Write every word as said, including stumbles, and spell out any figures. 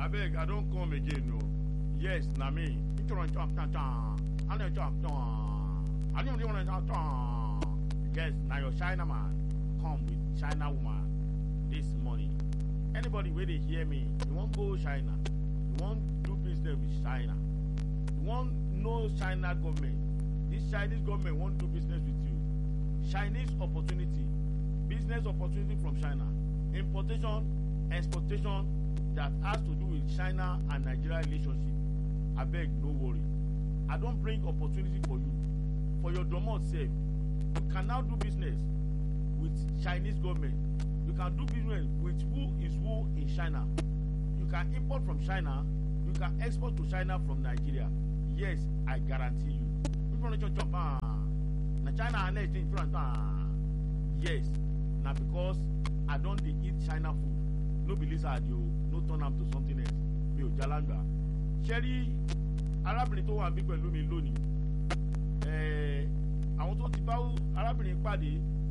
Abeg, I don't come again, no. Yes, na me. Yes, now your China man come with China woman this morning. Anybody where they hear me, you won't go China. You won't do business with China. You won't know China government. This Chinese government won't do business with you. Chinese opportunity, business opportunity from China, importation, exportation that has to do with China and Nigeria relationship. I beg, no worry. I don't bring opportunity for you. For your domot sake, you can now do business with Chinese government. You can do business with who is who in China. You can import from China. You can export to China from Nigeria. Yes, I guarantee you. Na China and in front. Yes, now because I don't dey eat China food. No be lizard yo, no turn am to something else. Mi ò jalanga. Sherry, arábìnrin tó wà bí pẹ̀lú mi lónìí. Eh, àwọn tó ti bá arábìnrin pàdé